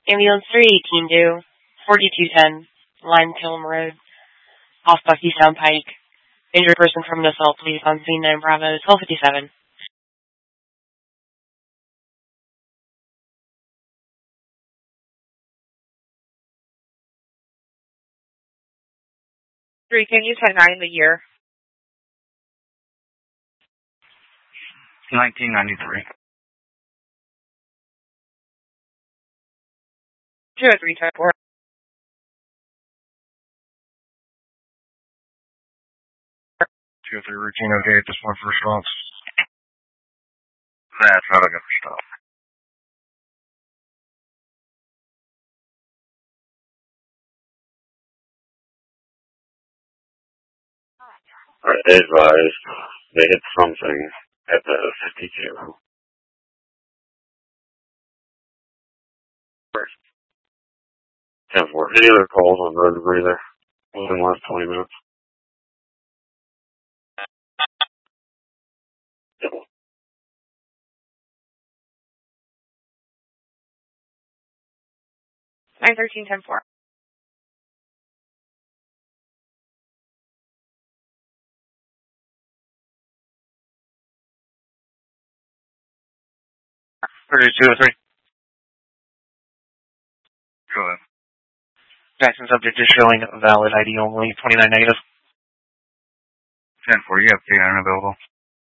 Ambulance 3, Team Due, 4210, Lime Kiln Road, off Bucky Sound Pike. Injured person from an assault, please, on scene 9 Bravo, 1257. 3, can you 10-9 the year? 1993. 203, 4. 203 routine okay at this point for response. That's how I got for stuff. Alright, they advised they hit something at the 52. First. 10-4. Any other calls on road debris there within the last 20 minutes? Yep. 913, 10-4. Produce 203. Go ahead. Jackson subject is showing valid ID only, 29 negative. 10-4, you have K9 available.